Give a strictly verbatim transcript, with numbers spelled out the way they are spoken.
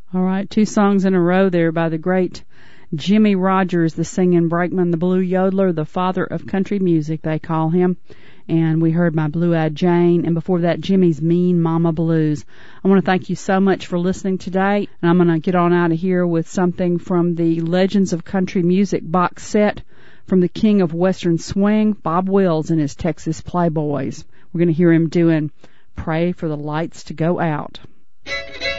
All right, two songs in a row there by the great Jimmy Rogers, the singing brakeman, the blue yodeler, the father of country music, they call him. And we heard My Blue-Eyed Jane, and before that, Jimmy's Mean Mama Blues. I want to thank you so much for listening today, and I'm going to get on out of here with something from the Legends of Country Music box set from the King of Western Swing, Bob Wills and his Texas Playboys. We're going to hear him doing Pray for the Lights to Go Out.